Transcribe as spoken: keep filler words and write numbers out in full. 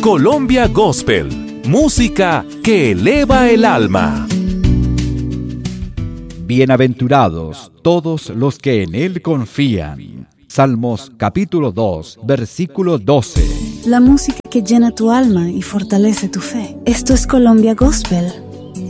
Colombia Gospel, música que eleva el alma. Bienaventurados todos los que en Él confían. Salmos capítulo dos, versículo doce. La música que llena tu alma y fortalece tu fe. Esto es Colombia Gospel,